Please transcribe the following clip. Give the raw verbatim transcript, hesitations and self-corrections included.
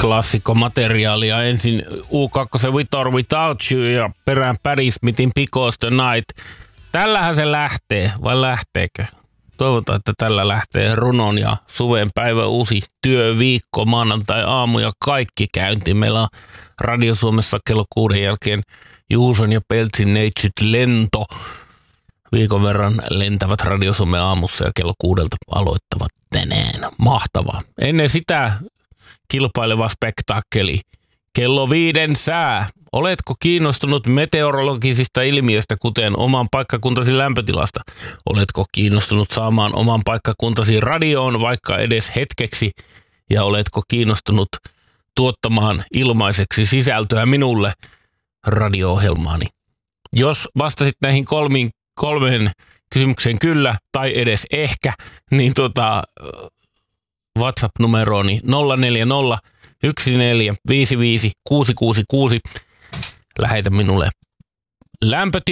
klassikkomateriaalia. Ensin U kaksi With or Without You ja perään Patti Smithin Because the Night. Tällähän se lähtee, vai lähteekö? Toivotaan, että tällä lähtee runon ja suven päivä uusi työviikko, maanantai aamu ja kaikki käynti. Meillä on Radio Suomessa kello kuuden jälkeen Juuson ja Peltsin neitsyt lento. Viikon verran lentävät Radio Suomen aamussa ja kello kuudelta aloittavat tänään. Mahtavaa. Ennen sitä kilpaileva spektaakkeli. Kello viiden sää. Oletko kiinnostunut meteorologisista ilmiöistä, kuten oman paikkakuntasi lämpötilasta? Oletko kiinnostunut saamaan oman paikkakuntasi radioon vaikka edes hetkeksi? Ja oletko kiinnostunut tuottamaan ilmaiseksi sisältöä minulle radio-ohjelmaani? Jos vastasit näihin kolmiin, kolmeen kysymykseen kyllä tai edes ehkä, niin tota, WhatsApp-numerooni nolla neljä nolla yksi neljä viisi viisi kuusi kuusi kuusi. Lähetä minulle lämpötila